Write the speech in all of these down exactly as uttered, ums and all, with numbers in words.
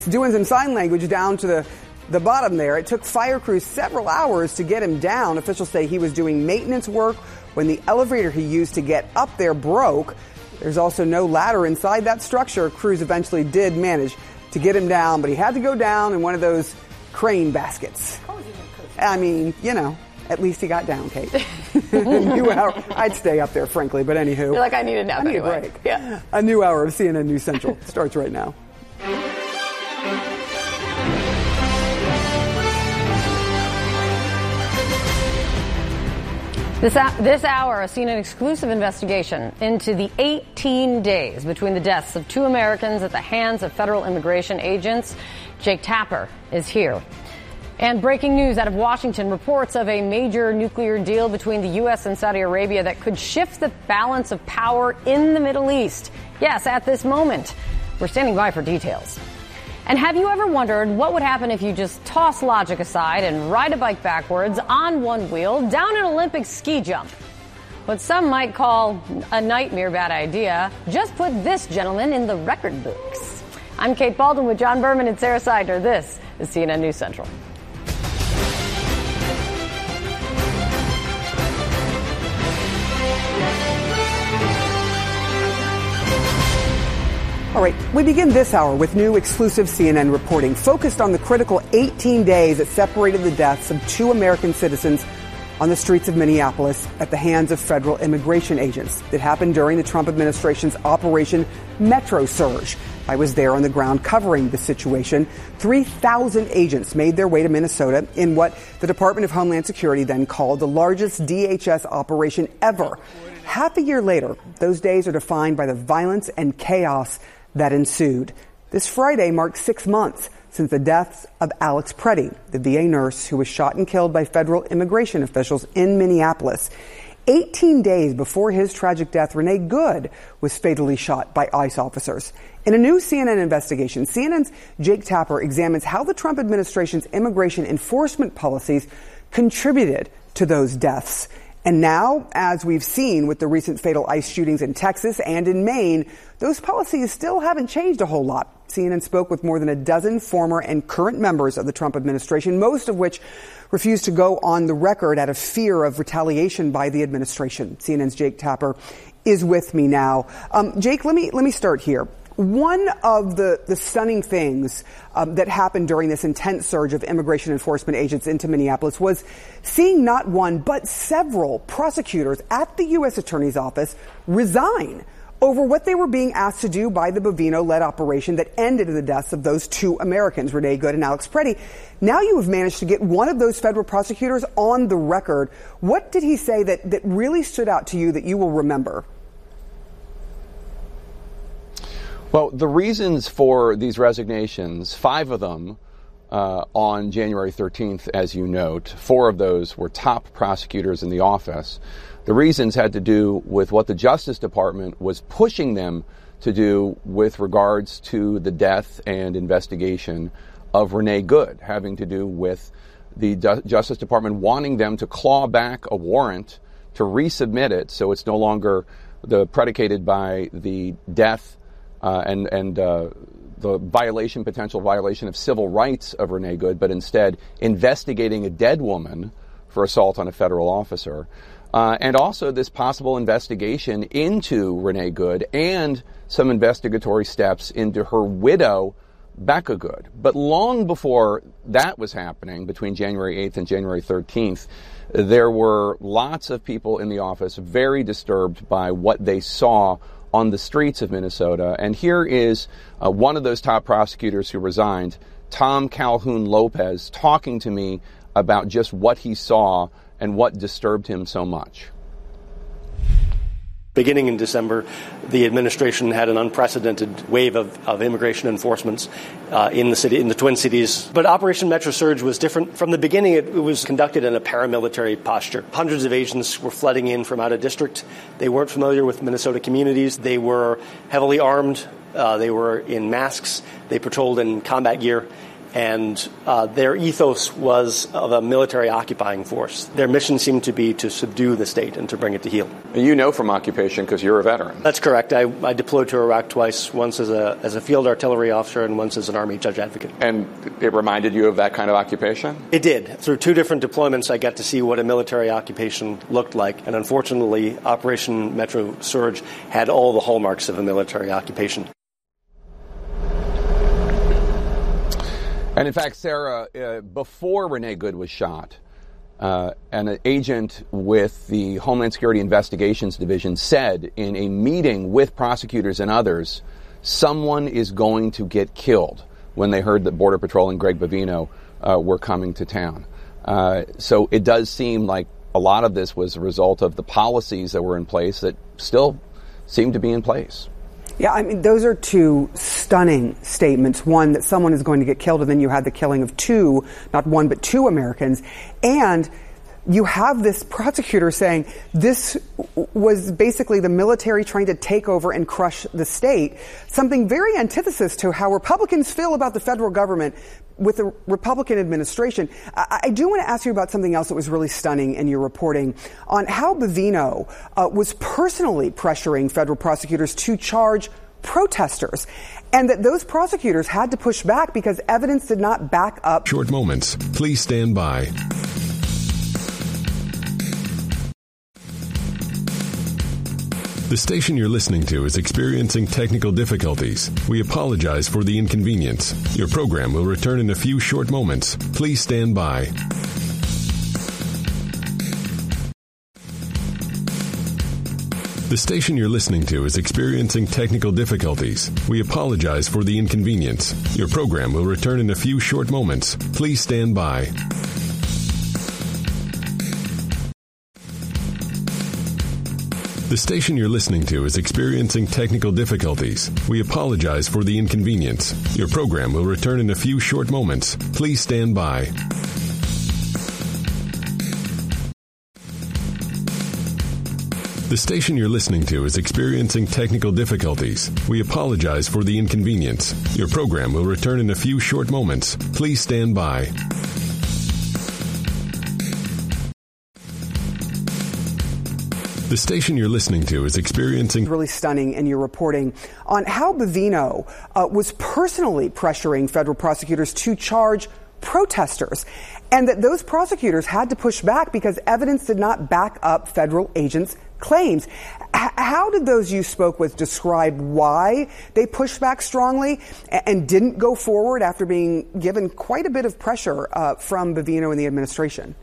Doing some sign language down to the, the bottom there. It took fire crews several hours to get him down. Officials say he was doing maintenance work when the elevator he used to get up there broke. There's also no ladder inside that structure. Crews eventually did manage to get him down, but he had to go down in one of those crane baskets. I mean, you know, at least he got down, Kate. A new hour. I'd stay up there, frankly, but anywho. You're like, I need a nap I need anyway. a break. Yeah. A new hour of C N N News Central starts right now. This, this hour, a C N N exclusive investigation into the eighteen days between the deaths of two Americans at the hands of federal immigration agents. Jake Tapper is here. And breaking news out of Washington, reports of a major nuclear deal between the U S and Saudi Arabia that could shift the balance of power in the Middle East. Yes, at this moment. We're standing by for details. And have you ever wondered what would happen if you just toss logic aside and ride a bike backwards on one wheel down an Olympic ski jump? What some might call a nightmare bad idea. Just put this gentleman in the record books. I'm Kate Baldwin with John Berman and Sarah Seidner. This is C N N News Central. All right, we begin this hour with new exclusive C N N reporting focused on the critical eighteen days that separated the deaths of two American citizens on the streets of Minneapolis at the hands of federal immigration agents. It happened during the Trump administration's Operation Metro Surge. I was there on the ground covering the situation. three thousand agents made their way to Minnesota in what the Department of Homeland Security then called the largest D H S operation ever. Half a year later, those days are defined by the violence and chaos that ensued. This Friday marks six months since the deaths of Alex Preddy, the V A nurse who was shot and killed by federal immigration officials in Minneapolis. eighteen days before his tragic death, Renee Good was fatally shot by ICE officers. In a new C N N investigation, C N N's Jake Tapper examines how the Trump administration's immigration enforcement policies contributed to those deaths. And now, as we've seen with the recent fatal ICE shootings in Texas and in Maine, those policies still haven't changed a whole lot. C N N spoke with more than a dozen former and current members of the Trump administration, most of which refused to go on the record out of fear of retaliation by the administration. C N N's Jake Tapper is with me now. Um, Jake, let me let me start here. One of the, the stunning things um, that happened during this intense surge of immigration enforcement agents into Minneapolis was seeing not one but several prosecutors at the U S Attorney's Office resign over what they were being asked to do by the Bovino-led operation that ended in the deaths of those two Americans, Renee Good and Alex Preddy. Now you have managed to get one of those federal prosecutors on the record. What did he say that, that really stood out to you that you will remember? Well, the reasons for these resignations, five of them uh, on January thirteenth, as you note, four of those were top prosecutors in the office. The reasons had to do with what the Justice Department was pushing them to do with regards to the death and investigation of Renee Good, having to do with the D- Justice Department wanting them to claw back a warrant to resubmit it so it's no longer the predicated by the death Uh, and and uh, the violation, potential violation of civil rights of Renee Good, but instead investigating a dead woman for assault on a federal officer. Uh, and also this possible investigation into Renee Good and some investigatory steps into her widow, Becca Good. But long before that was happening, between January eighth and January thirteenth, there were lots of people in the office very disturbed by what they saw on the streets of Minnesota. And here is uh, one of those top prosecutors who resigned, Tom Calhoun Lopez, talking to me about just what he saw and what disturbed him so much. Beginning in December, the administration had an unprecedented wave of, of immigration enforcements uh, in the city, in the Twin Cities. But Operation Metro Surge was different. From the beginning, it, it was conducted in a paramilitary posture. Hundreds of agents were flooding in from out of district. They weren't familiar with Minnesota communities. They were heavily armed. Uh, they were in masks. They patrolled in combat gear. And uh, their ethos was of a military occupying force. Their mission seemed to be to subdue the state and to bring it to heel. You know from occupation because you're a veteran. That's correct. I, I deployed to Iraq twice, once as a as a field artillery officer and once as an Army judge advocate. And it reminded you of that kind of occupation? It did. Through two different deployments, I got to see what a military occupation looked like. And unfortunately, Operation Metro Surge had all the hallmarks of a military occupation. And in fact, Sarah, uh, before Renee Good was shot, uh, an agent with the Homeland Security Investigations Division said in a meeting with prosecutors and others, someone is going to get killed when they heard that Border Patrol and Greg Bavino uh, were coming to town. Uh, so it does seem like a lot of this was a result of the policies that were in place that still seem to be in place. Yeah, I mean, those are two stunning statements. One, that someone is going to get killed, and then you had the killing of two, not one, but two Americans. And you have this prosecutor saying this was basically the military trying to take over and crush the state, something very antithesis to how Republicans feel about the federal government with the Republican administration. I, I do want to ask you about something else that was really stunning in your reporting on how Bavino uh, was personally pressuring federal prosecutors to charge protesters, and that those prosecutors had to push back because evidence did not back up. Short moments. Please stand by. The station you're listening to is experiencing technical difficulties. We apologize for the inconvenience. Your program will return in a few short moments. Please stand by. The station you're listening to is experiencing technical difficulties. We apologize for the inconvenience. Your program will return in a few short moments. Please stand by. The station you're listening to is experiencing technical difficulties. We apologize for the inconvenience. Your program will return in a few short moments. Please stand by. The station you're listening to is experiencing technical difficulties. We apologize for the inconvenience. Your program will return in a few short moments. Please stand by. The station you're listening to is experiencing really stunning in your reporting on how Bavino uh, was personally pressuring federal prosecutors to charge protesters, and that those prosecutors had to push back because evidence did not back up federal agents' claims. H- how did those you spoke with describe why they pushed back strongly and, and didn't go forward after being given quite a bit of pressure uh, from Bavino and the administration?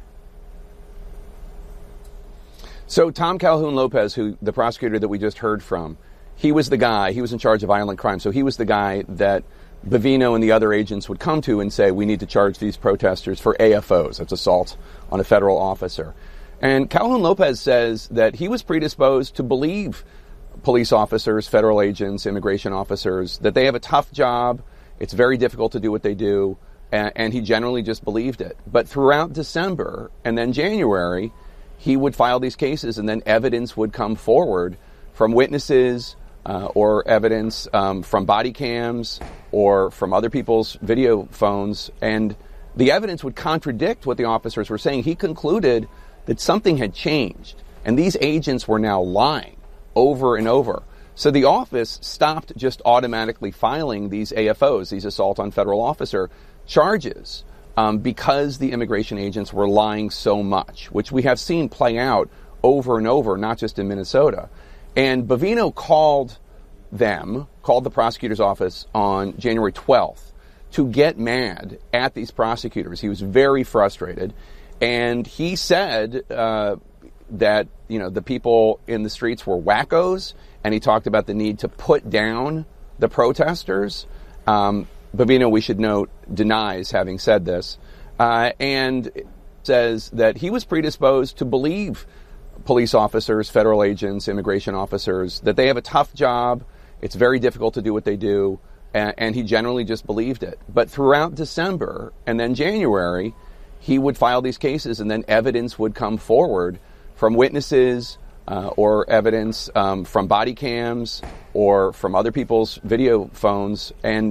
So Tom Calhoun Lopez, who the prosecutor that we just heard from, he was the guy, he was in charge of violent crime. So he was the guy that Bavino and the other agents would come to and say, we need to charge these protesters for A F Os. That's assault on a federal officer. And Calhoun Lopez says that he was predisposed to believe police officers, federal agents, immigration officers, that they have a tough job. It's very difficult to do what they do. And, and he generally just believed it. But throughout December and then January, he would file these cases, and then evidence would come forward from witnesses uh, or evidence um, from body cams or from other people's video phones, and the evidence would contradict what the officers were saying. He concluded that something had changed, and these agents were now lying over and over. So the office stopped just automatically filing these A F Os, these assault on federal officer charges, Um, because the immigration agents were lying so much, which we have seen play out over and over, not just in Minnesota. And Bavino called them, called the prosecutor's office on January twelfth to get mad at these prosecutors. He was very frustrated. And he said uh, that, you know, the people in the streets were wackos, and he talked about the need to put down the protesters. Um, Bavino, we should note, denies having said this, uh, and says that he was predisposed to believe police officers, federal agents, immigration officers, that they have a tough job. It's very difficult to do what they do, and, and he generally just believed it. But throughout December and then January, he would file these cases, and then evidence would come forward from witnesses uh, or evidence um, from body cams or from other people's video phones, and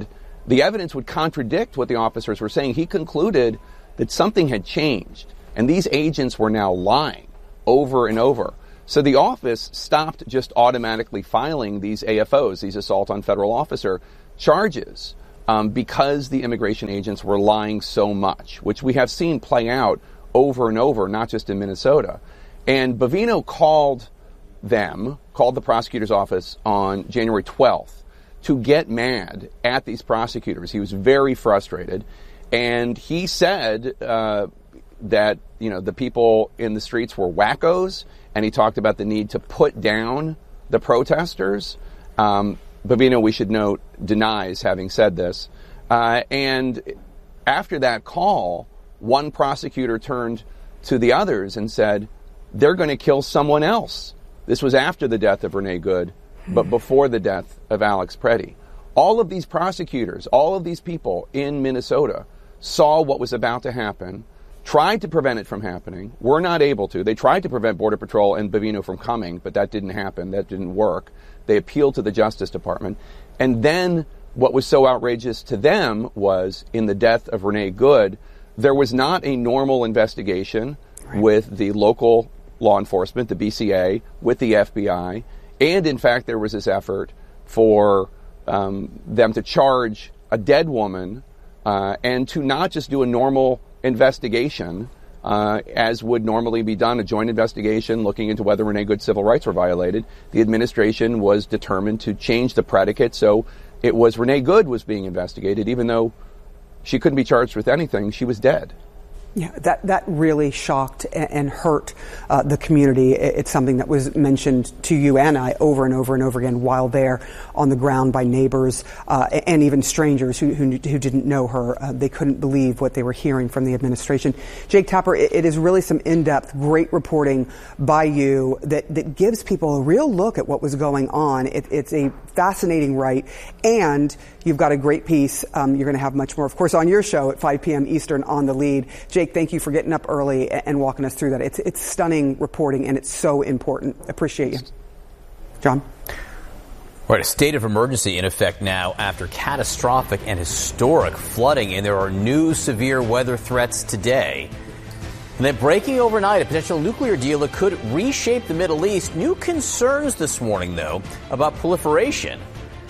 the evidence would contradict what the officers were saying. He concluded that something had changed, and these agents were now lying over and over. So the office stopped just automatically filing these A F Os, these assault on federal officer charges, um, because the immigration agents were lying so much, which we have seen play out over and over, not just in Minnesota. And Bovino called them, called the prosecutor's office on January twelfth to get mad at these prosecutors. He was very frustrated. And he said uh, that, you know, the people in the streets were wackos, and he talked about the need to put down the protesters. Um, Bovino, we should note, denies having said this. Uh, and after that call, one prosecutor turned to the others and said, they're going to kill someone else. This was after the death of Renee Good, but before the death of Alex Preddy. All of these prosecutors, all of these people in Minnesota saw what was about to happen, tried to prevent it from happening, were not able to. They tried to prevent Border Patrol and Bovino from coming, but that didn't happen. That didn't work. They appealed to the Justice Department. And then what was so outrageous to them was, in the death of Renee Good, there was not a normal investigation right. with the local law enforcement, the B C A, with the F B I. And, in fact, there was this effort for um, them to charge a dead woman uh, and to not just do a normal investigation, uh, as would normally be done, a joint investigation looking into whether Renee Good's civil rights were violated. The administration was determined to change the predicate, so it was Renee Good was being investigated, even though she couldn't be charged with anything. She was dead. Yeah, that, that really shocked and hurt uh, the community. It's something that was mentioned to you and I over and over and over again while there on the ground by neighbors uh, and even strangers who, who, who didn't know her. Uh, they couldn't believe what they were hearing from the administration. Jake Tapper, it, it is really some in-depth, great reporting by you that, that gives people a real look at what was going on. It, it's a fascinating write, and you've got a great piece. Um, you're going to have much more, of course, on your show at five p.m. Eastern on The Lead. Jake, thank you for getting up early and walking us through that. It's it's stunning reporting, and it's so important. Appreciate you. John? Right, a state of emergency in effect now after catastrophic and historic flooding, and there are new severe weather threats today. And then breaking overnight, a potential nuclear deal that could reshape the Middle East. New concerns this morning, though, about proliferation.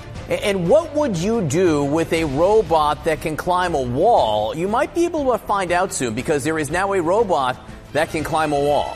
And what would you do with a robot that can climb a wall? You might be able to find out soon, because there is now a robot that can climb a wall.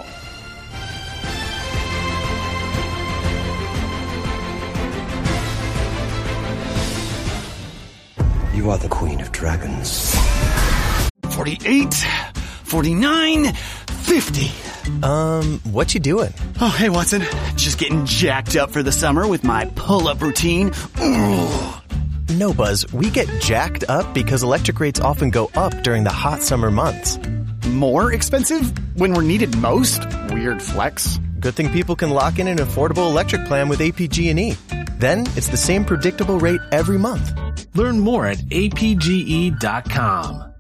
You are the Queen of Dragons. forty-eight, forty-nine, fifty. Um, what you doing? Oh, hey, Watson. Just getting jacked up for the summer with my pull-up routine. Ooh. No, Buzz. We get jacked up because electric rates often go up during the hot summer months. More expensive when we're needed most? Weird flex. Good thing people can lock in an affordable electric plan with A P G and E. Then it's the same predictable rate every month. Learn more at A P G E dot com.